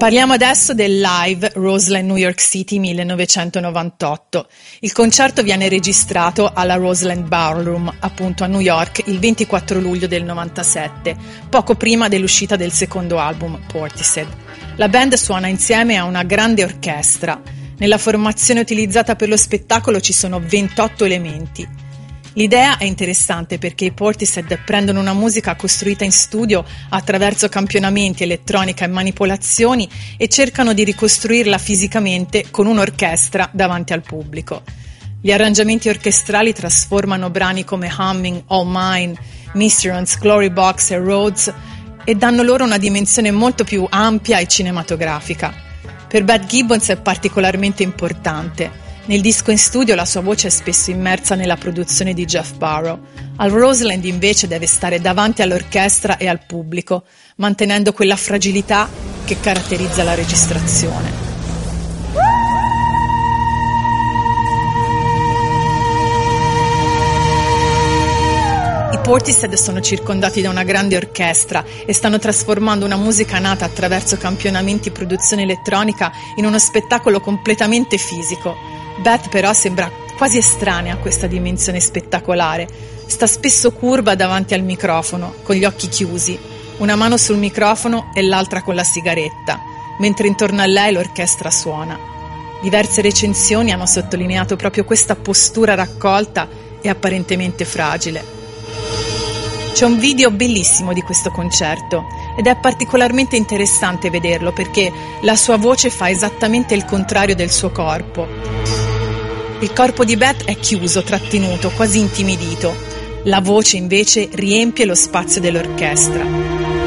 Parliamo adesso del live Roseland New York City 1998. Il concerto viene registrato alla Roseland Ballroom, appunto a New York, il 24 luglio del 97, poco prima dell'uscita del secondo album, Portishead. La band suona insieme a una grande orchestra. Nella formazione utilizzata per lo spettacolo ci sono 28 elementi. L'idea è interessante perché i Portishead prendono una musica costruita in studio attraverso campionamenti, elettronica e manipolazioni e cercano di ricostruirla fisicamente con un'orchestra davanti al pubblico. Gli arrangiamenti orchestrali trasformano brani come Humming, All Mine, Mysterons, Glory Box e Rhodes e danno loro una dimensione molto più ampia e cinematografica. Per Beth Gibbons è particolarmente importante. Nel disco in studio la sua voce è spesso immersa nella produzione di Jeff Barrow. Al Roseland invece deve stare davanti all'orchestra e al pubblico, mantenendo quella fragilità che caratterizza la registrazione. I Portishead sono circondati da una grande orchestra e stanno trasformando una musica nata attraverso campionamenti e produzione elettronica in uno spettacolo completamente fisico. Beth però sembra quasi estranea a questa dimensione spettacolare. Sta spesso curva davanti al microfono, con gli occhi chiusi, una mano sul microfono e l'altra con la sigaretta, mentre intorno a lei l'orchestra suona. Diverse recensioni hanno sottolineato proprio questa postura raccolta e apparentemente fragile. C'è un video bellissimo di questo concerto ed è particolarmente interessante vederlo perché la sua voce fa esattamente il contrario del suo corpo. Il corpo di Beth è chiuso, trattenuto, quasi intimidito. La voce invece riempie lo spazio dell'orchestra.